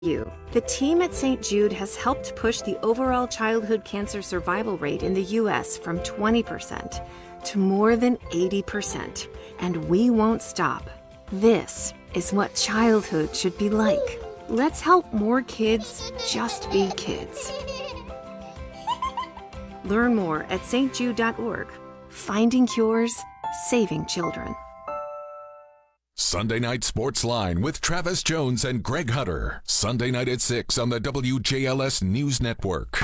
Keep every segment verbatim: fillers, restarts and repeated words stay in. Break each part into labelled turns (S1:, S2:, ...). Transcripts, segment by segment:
S1: You. The team at Saint Jude has helped push the overall childhood cancer survival rate in the U S from twenty percent to more than eighty percent. And we won't stop. This is what childhood should be like. Let's help more kids just be kids. Learn more at s t jude dot org. Finding cures, saving children.
S2: Sunday Night Sports Line with Travis Jones and Greg Hutter. Sunday night at six on the W J L S News Network.
S3: All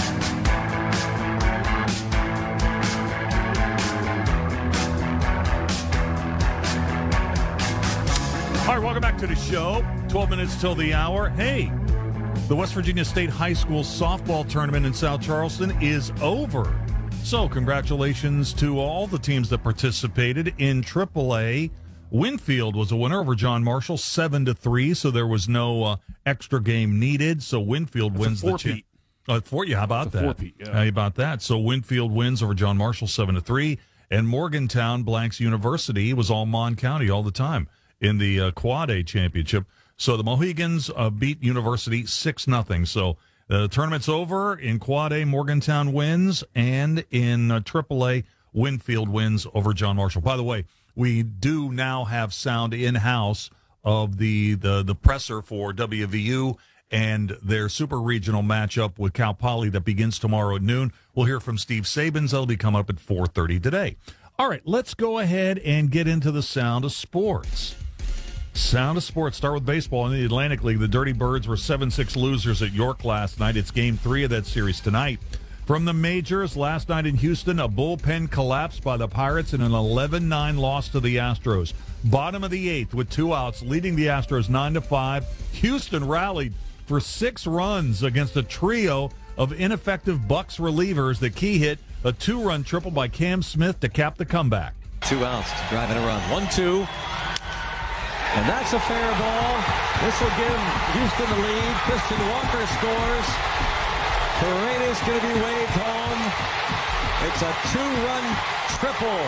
S3: right, welcome back to the show. twelve minutes till the hour. Hey, the West Virginia State High School softball tournament in South Charleston is over. So congratulations to all the teams that participated in triple A. Winfield was a winner over John Marshall, seven to three. So there was no uh, extra game needed. So Winfield
S4: That's
S3: wins the championship. Uh, four, yeah, how about
S4: It's a
S3: that?
S4: four-peat, yeah.
S3: How about that? So Winfield wins over John Marshall, seven to three. And Morgantown Blanks University was all Mon County all the time in the uh, Quad A championship. So the Mohegans uh, beat University six nothing. So the tournament's over. In Quad A, Morgantown wins, and in uh, triple A, Winfield wins over John Marshall. By the way, we do now have sound in-house of the, the, the presser for W V U and their super regional matchup with Cal Poly that begins tomorrow at noon. We'll hear from Steve Sabins. That'll be coming up at four thirty today. All right, let's go ahead and get into the sound of sports. Sound of sports. Start with baseball. In the Atlantic League, the Dirty Birds were seven six losers at York last night. It's game three of that series tonight. From the majors, last night in Houston, a bullpen collapsed by the Pirates in an eleven nine loss to the Astros. Bottom of the eighth with two outs, leading the Astros nine to five. Houston rallied for six runs against a trio of ineffective Bucks relievers. The key hit, a two-run triple by Cam Smith to cap the comeback.
S5: Two outs to drive in a run. One, two. And that's a fair ball. This will give Houston the lead. Christian Walker scores. Paredes going to be waved home. It's a two-run triple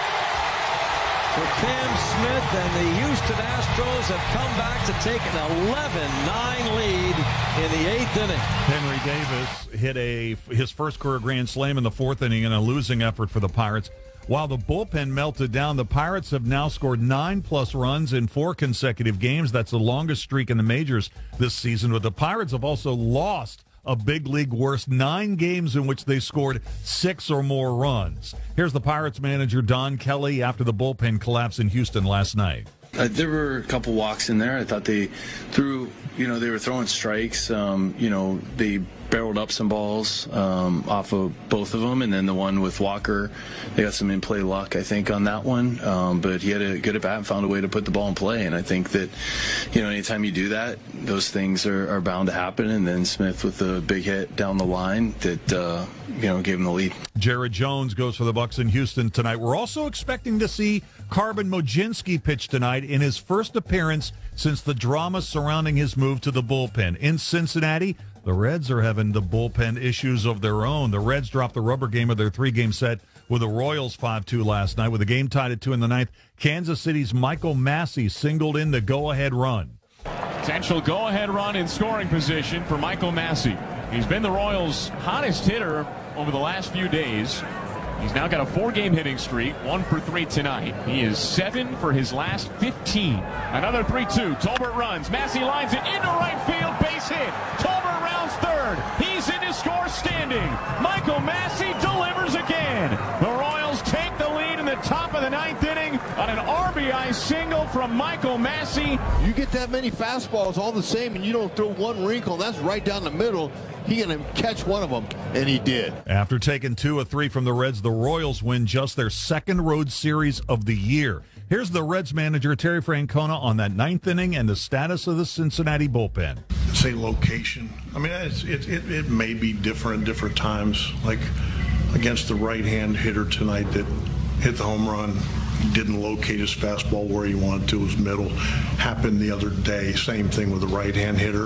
S5: for Cam Smith, and the Houston Astros have come back to take an eleven nine lead in the eighth inning.
S3: Henry Davis hit a his first career grand slam in the fourth inning in a losing effort for the Pirates. While the bullpen melted down, the Pirates have now scored nine-plus runs in four consecutive games. That's the longest streak in the majors this season. But the Pirates have also lost a big league worst nine games in which they scored six or more runs. Here's the Pirates manager, Don Kelly, after the bullpen collapse in Houston last night.
S6: Uh, there were a couple walks in there. I thought they threw, you know, they were throwing strikes. Um, you know, they barreled up some balls um, off of both of them, and then the one with Walker, they got some in-play luck, I think, on that one. Um, but he had a good at bat and found a way to put the ball in play. And I think that, you know, anytime you do that, those things are, are bound to happen. And then Smith with the big hit down the line that, uh, you know, gave him the lead.
S3: Jared Jones goes for the Bucks in Houston tonight. We're also expecting to see Carbon Mojinski pitch tonight in his first appearance since the drama surrounding his move to the bullpen. In Cincinnati, the Reds are having the bullpen issues of their own. The Reds dropped the rubber game of their three-game set with the Royals five two last night. With the game tied at two in the ninth, Kansas City's Michael Massey singled in the go-ahead run.
S7: Potential go-ahead run in scoring position for Michael Massey. He's been the Royals' hottest hitter over the last few days. He's now got a four-game hitting streak, one for three tonight. He is seven for his last fifteen. Another three two. Tolbert runs. Massey lines it into right field. Base hit. Tolbert rounds third. He's in to score standing. Michael Massey delivers again. The Royals take the lead in the top of the ninth inning on an R B I single from Michael Massey.
S8: You get that many fastballs all the same and you don't throw one wrinkle, that's right down the middle. He going to catch one of them, and he did.
S3: After taking two of three from the Reds, the Royals win just their second road series of the year. Here's the Reds manager, Terry Francona, on that ninth inning and the status of the Cincinnati bullpen.
S9: Say location. I mean, it's, it, it, it may be different at different times. Like against the right-hand hitter tonight that hit the home run, he didn't locate his fastball where he wanted to. It was middle. Happened the other day. Same thing with the right-hand hitter.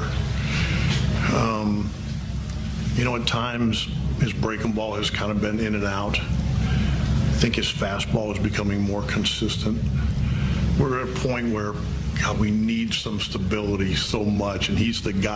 S9: Um... You know, at times his breaking ball has kind of been in and out. I think his fastball is becoming more consistent. We're at a point where God, we need some stability so much, and he's the guy.